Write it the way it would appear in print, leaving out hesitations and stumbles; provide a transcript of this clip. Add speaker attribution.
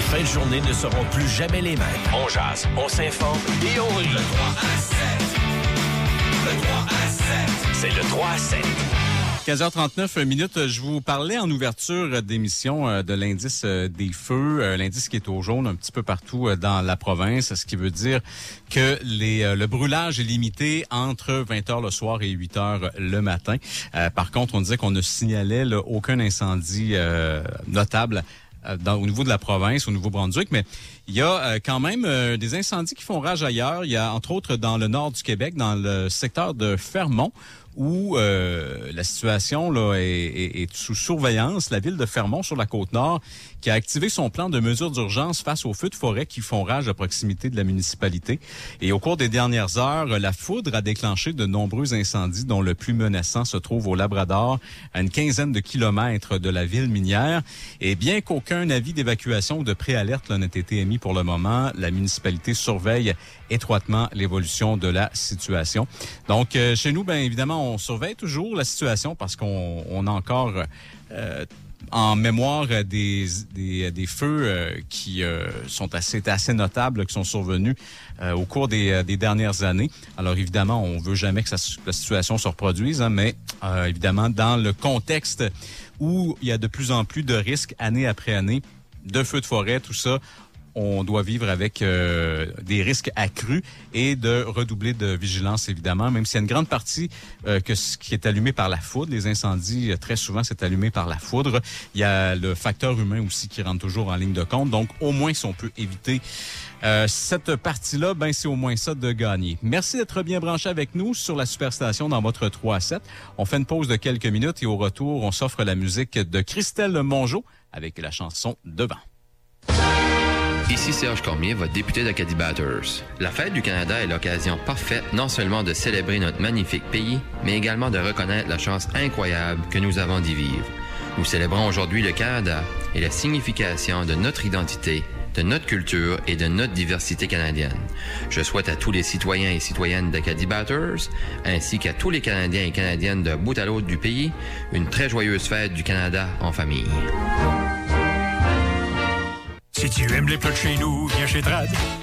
Speaker 1: fins de journée ne seront plus jamais les mêmes. On jase, on s'informe et on rit. Le 3 à 7. Le 3 à 7. C'est le 3 à 7.
Speaker 2: 15h39 minutes. Je vous parlais en ouverture d'émission de l'indice des feux, l'indice qui est au jaune un petit peu partout dans la province, ce qui veut dire que le brûlage est limité entre 20h le soir et 8h le matin. Par contre, on disait qu'on ne signalait aucun incendie notable au niveau de la province, au Nouveau-Brunswick, mais il y a quand même des incendies qui font rage ailleurs. Il y a entre autres dans le nord du Québec, dans le secteur de Fermont, où la situation là est sous surveillance. La ville de Fermont, sur la Côte-Nord, qui a activé son plan de mesures d'urgence face aux feux de forêt qui font rage à proximité de la municipalité. Et au cours des dernières heures, la foudre a déclenché de nombreux incendies, dont le plus menaçant se trouve au Labrador, à une quinzaine de kilomètres de la ville minière. Et bien qu'aucun avis d'évacuation ou de préalerte n'ait été émis pour le moment, la municipalité surveille étroitement l'évolution de la situation. Donc, chez nous, bien évidemment, on surveille toujours la situation parce qu'on a encore en mémoire des feux qui sont assez notables, qui sont survenus au cours des dernières années. Alors évidemment, on veut jamais que la situation se reproduise, hein, mais évidemment, dans le contexte où il y a de plus en plus de risques année après année, de feux de forêt, tout ça, on doit vivre avec des risques accrus et de redoubler de vigilance, évidemment, même s'il y a une grande partie qui est allumée par la foudre. Les incendies, très souvent, c'est allumé par la foudre. Il y a le facteur humain aussi qui rentre toujours en ligne de compte. Donc, au moins, si on peut éviter cette partie-là, ben c'est au moins ça de gagner. Merci d'être bien branché avec nous sur la Superstation dans votre 3 à 7. On fait une pause de quelques minutes et au retour, on s'offre la musique de Christelle Mongeau avec la chanson « Devant ».
Speaker 3: Ici Serge Cormier, votre député d'Acadie Batters. La Fête du Canada est l'occasion parfaite non seulement de célébrer notre magnifique pays, mais également de reconnaître la chance incroyable que nous avons d'y vivre. Nous célébrons aujourd'hui le Canada et la signification de notre identité, de notre culture et de notre diversité canadienne. Je souhaite à tous les citoyens et citoyennes d'Acadie Batters, ainsi qu'à tous les Canadiens et Canadiennes d'un bout à l'autre du pays, une très joyeuse fête du Canada en famille.
Speaker 4: Si tu aimes les plats de chez nous, viens chez Trad.